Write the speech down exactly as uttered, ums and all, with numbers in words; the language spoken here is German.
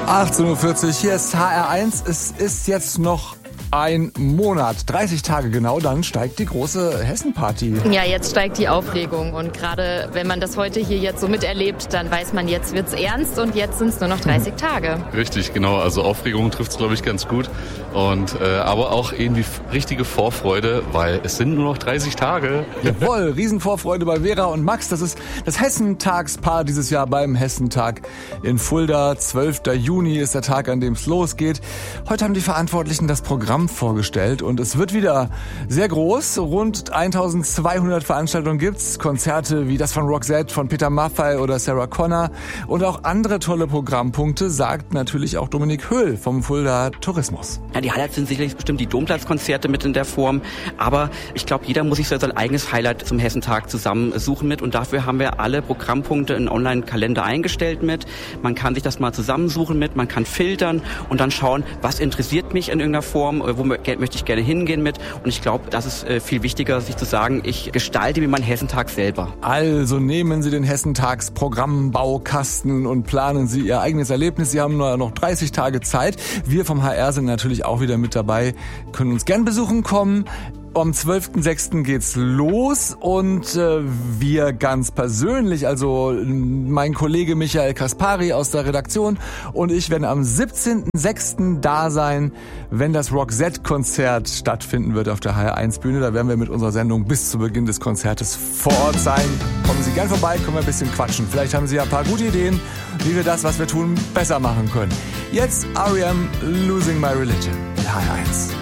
achtzehn Uhr vierzig, hier ist H R eins. Es ist jetzt noch ein Monat, dreißig Tage genau, dann steigt die große Hessen-Party. Ja, jetzt steigt die Aufregung und gerade wenn man das heute hier jetzt so miterlebt, dann weiß man, jetzt wird's ernst und jetzt sind es nur noch dreißig Tage. Richtig, genau, also Aufregung trifft es, glaube ich, ganz gut und äh, aber auch irgendwie richtige Vorfreude, weil es sind nur noch dreißig Tage. Jawohl, Riesenvorfreude bei Vera und Max, das ist das Hessentagspaar dieses Jahr beim Hessentag in Fulda. zwölfter Juni ist der Tag, an dem es losgeht. Heute haben die Verantwortlichen das Programm vorgestellt und es wird wieder sehr groß. Rund eintausendzweihundert Veranstaltungen gibt's. Konzerte wie das von Roxette, von Peter Maffay oder Sarah Connor und auch andere tolle Programmpunkte, sagt natürlich auch Dominik Höhl vom Fulda Tourismus. Ja, die Highlights sind sicherlich bestimmt die Domplatzkonzerte mit in der Form, aber ich glaube, jeder muss sich so sein eigenes Highlight zum Hessentag zusammensuchen mit und dafür haben wir alle Programmpunkte in Online-Kalender eingestellt mit. Man kann sich das mal zusammensuchen mit, man kann filtern und dann schauen, was interessiert mich in irgendeiner Form, wo möchte ich gerne hingehen mit. Und ich glaube, das ist äh, viel wichtiger, sich zu sagen, ich gestalte mir meinen Hessentag selber. Also nehmen Sie den Hessentagsprogrammbaukasten und planen Sie Ihr eigenes Erlebnis. Sie haben nur noch dreißig Tage Zeit. Wir vom H R sind natürlich auch wieder mit dabei, können uns gern besuchen kommen. Am zwölften sechsten geht's los und äh, wir ganz persönlich, also mein Kollege Michael Kaspari aus der Redaktion und ich werden am siebzehnten sechsten da sein, wenn das Roxette-Konzert stattfinden wird auf der H R eins Bühne. Da werden wir mit unserer Sendung bis zu Beginn des Konzertes vor Ort sein. Kommen Sie gern vorbei, können wir ein bisschen quatschen. Vielleicht haben Sie ja ein paar gute Ideen, wie wir das, was wir tun, besser machen können. Jetzt R E M, Losing My Religion, H R eins.